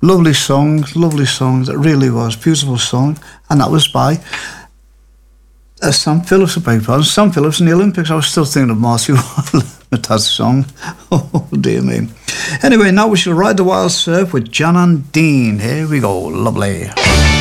Lovely song. It really was. Beautiful song. And that was by Sam Phillips, Sam Phillips in the Olympics. I was still thinking of Marcy Wall. That's the song. Oh, dear me. Anyway, now we shall ride the wild surf with John and Dean. Here we go. Lovely.